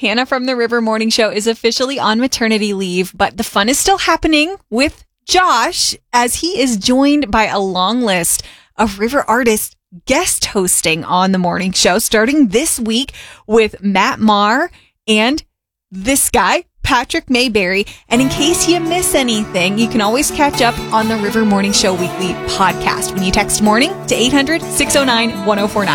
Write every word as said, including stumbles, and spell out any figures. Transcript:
Hannah from the River Morning Show is officially on maternity leave, but the fun is still happening with Josh as he is joined by a long list of River artists guest hosting on the morning show, starting this week with Matt Maher and this guy, Patrick Mayberry. And in case you miss anything, you can always catch up on the River Morning Show weekly podcast when you text morning to eight hundred, six oh nine, one oh four nine.